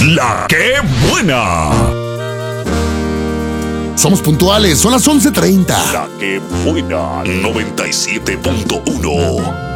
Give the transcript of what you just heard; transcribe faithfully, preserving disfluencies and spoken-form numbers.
La que buena. Somos puntuales, son las once treinta. La que buena. noventa y siete punto uno.